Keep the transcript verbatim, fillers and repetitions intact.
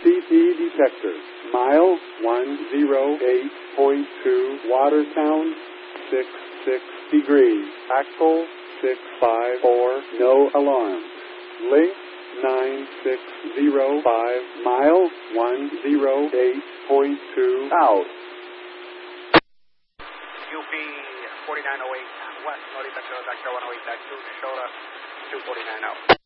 C P detector. Mile one oh eight point two. Watersound six six degrees. Axle six five four. No alarm. Link nine six zero five. Mile one oh eight point two. Out. U P forty-nine oh eight West, Northern Metro, Doctor one oh eight point two, Shoda two forty-nine out.